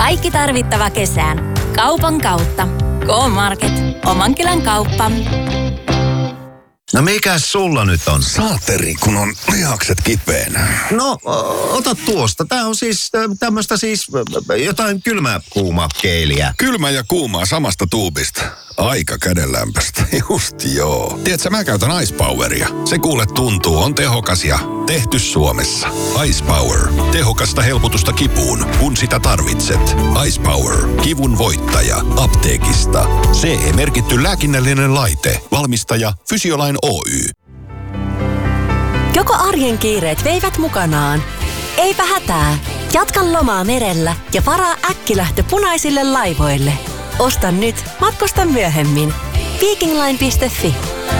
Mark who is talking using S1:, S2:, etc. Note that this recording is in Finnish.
S1: Kaikki tarvittava kesään. Kaupan kautta. K-Market. Oman kylän kauppa.
S2: No mikäs sulla nyt on?
S3: Saatteri, kun on lihakset kipeänä.
S2: No, ota tuosta. Tää on siis tämmöstä siis jotain kylmää kuumaa keiliä.
S3: Kylmä ja kuumaa samasta tuubista. Aika kädenlämpöistä. Just joo. Tiedätkö, mä käytän Ice Poweria. Se kuule tuntuu, on tehokas ja tehty Suomessa. Ice Power. Tehokasta helpotusta kipuun, kun sitä tarvitset. Ice Power. Kivun voittaja. Apteekista. CE-merkitty lääkinnällinen laite. Valmistaja Fysiolain Oy.
S4: Joko arjen kiireet veivät mukanaan? Eipä hätää. Jatka lomaa merellä ja varaa äkkilähtö punaisille laivoille. Osta nyt, matkusta myöhemmin. Vikingline.fi